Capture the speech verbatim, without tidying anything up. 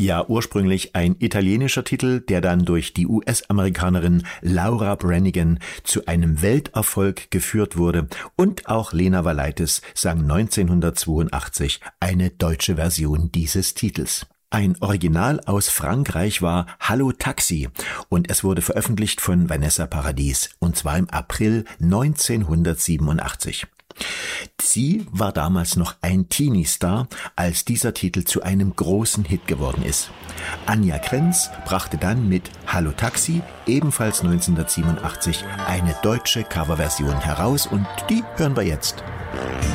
Ja, ursprünglich ein italienischer Titel, der dann durch die U S-Amerikanerin Laura Branigan zu einem Welterfolg geführt wurde, und auch Lena Valaitis sang neunzehnhundertzweiundachtzig eine deutsche Version dieses Titels. Ein Original aus Frankreich war Hallo Taxi und es wurde veröffentlicht von Vanessa Paradis, und zwar im April neunzehnhundertsiebenundachtzig. Sie war damals noch ein Teenie-Star, als dieser Titel zu einem großen Hit geworden ist. Anja Krenz brachte dann mit Hallo Taxi, ebenfalls neunzehnhundertsiebenundachtzig, eine deutsche Coverversion heraus, und die hören wir jetzt.